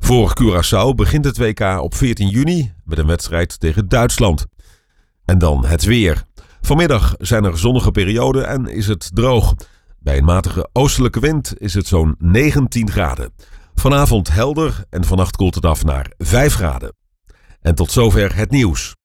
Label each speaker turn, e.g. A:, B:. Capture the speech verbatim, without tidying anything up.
A: Voor Curaçao begint het W K op veertien juni met een wedstrijd tegen Duitsland. En dan het weer. Vanmiddag zijn er zonnige perioden en is het droog. Bij een matige oostelijke wind is het zo'n negentien graden. Vanavond helder en vannacht koelt het af naar vijf graden. En tot zover het nieuws.